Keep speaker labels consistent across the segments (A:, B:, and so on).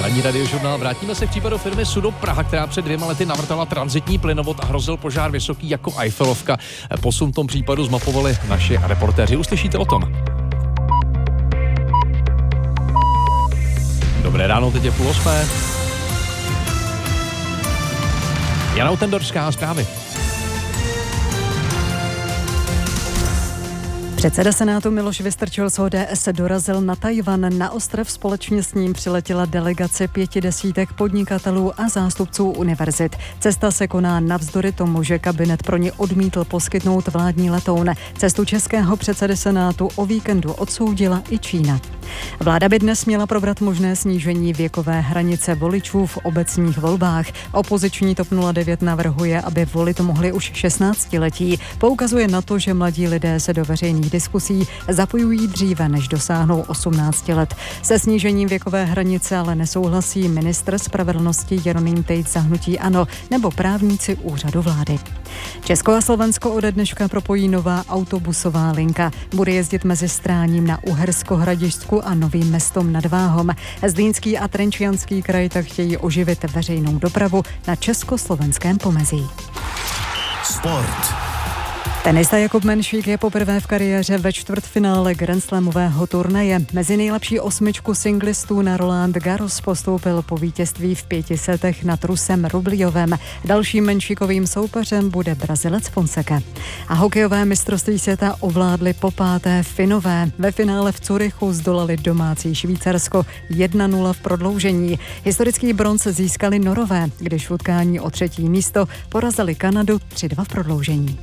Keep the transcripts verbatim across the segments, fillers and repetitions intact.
A: Ranní radiožurnál. Vrátíme se k případu firmy Sudo Praha, která před dvěma lety navrtala tranzitní plynovod a hrozil požár vysoký jako Eiffelovka. Posun v tom případu zmapovali naši reportéři. Uslyšíte o tom. Dobré ráno, teď je půl osmé. Jana Utendorská, zprávy.
B: Předseda Senátu Miloš Vystrčil z O D S dorazil na Tchaj-wan. Na ostrov společně s ním přiletěla delegace pěti desítek podnikatelů a zástupců univerzit. Cesta se koná navzdory tomu, že kabinet pro ně odmítl poskytnout vládní letoun. Cestu českého předsedy Senátu o víkendu odsoudila i Čína. Vláda by dnes měla probrat možné snížení věkové hranice voličů v obecních volbách. Opoziční TOP nula devět navrhuje, aby volit mohli už šestnáctiletí. Poukazuje na to, že mladí lidé se do veřejných diskusí zapojují dříve, než dosáhnou osmnácti let. Se snížením věkové hranice ale nesouhlasí ministr spravedlnosti Jeroným Tejc za hnutí ANO nebo právníci úřadu vlády. Česko a Slovensko ode dneška propojí nová autobusová linka. Bude jezdit mezi Stráním na Uhersko-Hradišťsku a Novým Mestom nad Váhom. Zlínský a Trenčianský kraj tak chtějí oživit veřejnou dopravu na československém pomezí.
C: Sport.
B: Tenista Jakub Menšík je poprvé v kariéře ve čtvrtfinále grandslamového turnaje. Mezi nejlepší osmičku singlistů na Roland Garros postoupil po vítězství v pěti setech nad Rusem Rublijovem. Dalším Menšíkovým soupeřem bude Brazilec Fonseca. A hokejové mistrovství světa ovládli po páté Finové. Ve finále v Curychu zdolali domácí Švýcarsko jedna nula v prodloužení. Historický bronz získali Norové, když v utkání o třetí místo porazili Kanadu tři dva v prodloužení.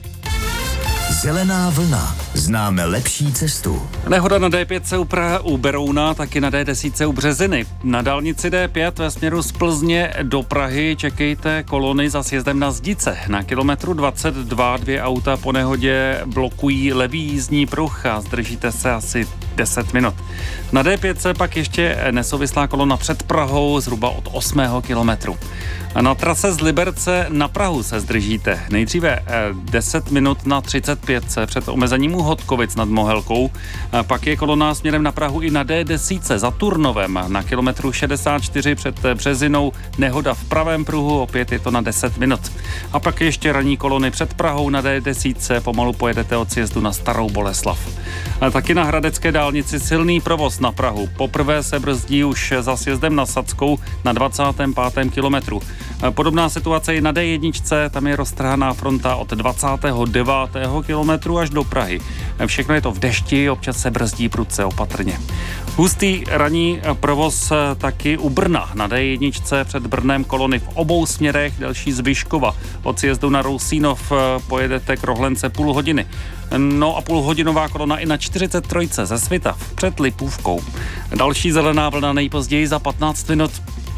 C: Zelená vlna. Známe lepší cestu.
D: Nehoda na D pět u Praha u Berouna, taky na D deset u Březiny. Na dálnici D pět ve směru z Plzně do Prahy čekejte kolony za sjezdem na Zdice. Na kilometru dvacet dva dvě auta po nehodě blokují levý jízdní pruh a zdržíte se asi deset minut. Na D pět se pak ještě nesouvislá kolona před Prahou zhruba od osmého kilometru. A na trase z Liberce na Prahu se zdržíte. Nejdříve deset minut na třicet pět před omezením u Hodkovic nad Mohelkou. A pak je kolona směrem na Prahu i na D deset za Turnovem. Na kilometru šedesát čtyři před Březinou nehoda v pravém pruhu, opět je to na deset minut. A pak ještě ranní kolony před Prahou na D deset pomalu pojedete od sjezdu na Starou Boleslav. A taky na hradecké dálnici silný provoz na Prahu. Poprvé se brzdí už za sjezdem na Sadskou na dvacátém pátém kilometru. Podobná situace i na D jedna, tam je roztrhaná fronta od dvacátého devátého kilometru až do Prahy. Všechno je to v dešti, občas se brzdí prudce opatrně. Hustý ranní provoz taky u Brna. Na D jedna před Brnem kolony v obou směrech, delší z Vyškova. Od sjezdu na Rousínov pojedete k Rohlence půl hodiny. No a půlhodinová kolona i na čtyřicet tři ze Svitav před Lipůvkou. Další zelená vlna nejpozději za patnáct minut.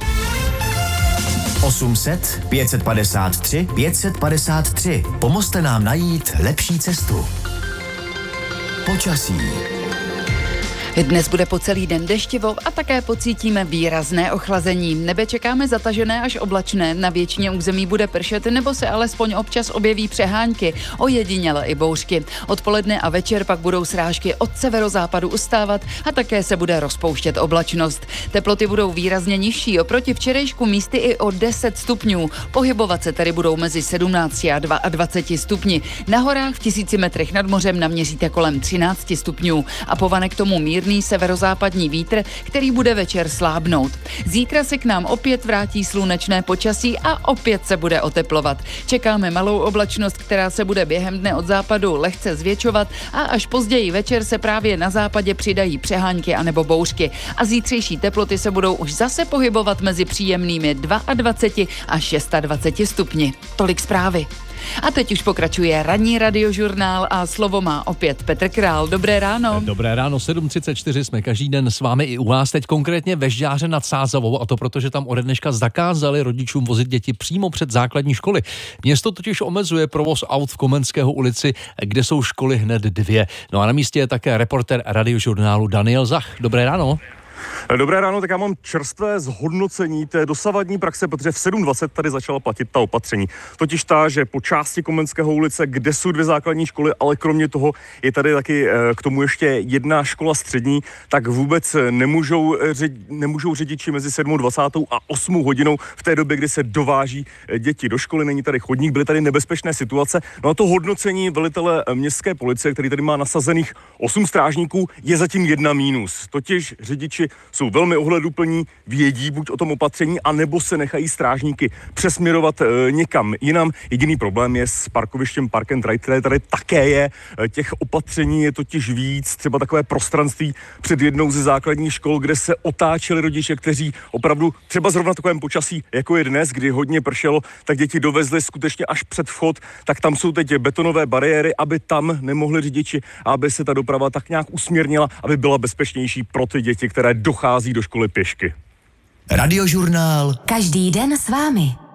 C: osm set pět set padesát tři pět set padesát tři. Pomozte nám najít lepší cestu. Počasí.
E: Dnes bude po celý den deštivo a také pocítíme výrazné ochlazení. Nebe čekáme zatažené až oblačné, na většině území bude pršet nebo se alespoň občas objeví přehánky, ojediněle i bouřky. Odpoledne a večer pak budou srážky od severozápadu ustávat a také se bude rozpouštět oblačnost. Teploty budou výrazně nižší, oproti včerejšku místy i o deset stupňů. Pohybovat se tedy budou mezi sedmnácti a dvaceti dva stupni. Na horách v tisíci metrech nad mořem naměříte kolem třinácti stupňů a povane k tomu mírný severozápadní vítr, který bude večer slábnout. Zítra se k nám opět vrátí slunečné počasí a opět se bude oteplovat. Čekáme malou oblačnost, která se bude během dne od západu lehce zvětšovat a až později večer se právě na západě přidají přehánky anebo bouřky. A zítřejší teploty se budou už zase pohybovat mezi příjemnými dvaceti dva a dvaceti šesti stupni. Tolik zprávy. A teď už pokračuje ranní radiožurnál a slovo má opět Petr Král. Dobré ráno.
A: Dobré ráno, sedm třicet čtyři, jsme každý den s vámi i u vás, teď konkrétně ve Žďáře nad Sázavou, a to protože tam ode dneška zakázali rodičům vozit děti přímo před základní školy. Město totiž omezuje provoz aut v Komenského ulici, kde jsou školy hned dvě. No a na místě je také reportér radiožurnálu Daniel Zach. Dobré ráno.
F: Dobré ráno, tak já mám čerstvé zhodnocení té dosavadní praxe, protože v sedm dvacet tady začala platit ta opatření. Totiž ta, že po části Komenského ulice, kde jsou dvě základní školy, ale kromě toho je tady taky k tomu ještě jedna škola střední, tak vůbec nemůžou, nemůžou řidiči mezi sedm dvacet a osm hodinou v té době, kdy se dováží děti do školy, není tady chodník, byly tady nebezpečné situace. No a to hodnocení velitele městské policie, který tady má nasazených osm strážníků, je zatím jedna mínus. Totiž řidiči jsou velmi ohleduplní, vědí buď o tom opatření, anebo se nechají strážníky přesměrovat e, někam jinam. Jediný problém je s parkovištěm Park and Ride, které tady také je. E, těch opatření je totiž víc, třeba takové prostranství před jednou ze základních škol, kde se otáčeli rodiče, kteří opravdu třeba zrovna v takovém počasí, jako je dnes, kdy hodně pršelo, tak děti dovezli skutečně až před vchod, tak tam jsou teď betonové bariéry, aby tam nemohli řidiči, aby se ta doprava tak nějak usměrnila, aby byla bezpečnější pro ty děti, které dochází do školy pěšky.
C: Radiožurnál.
G: Každý den s vámi.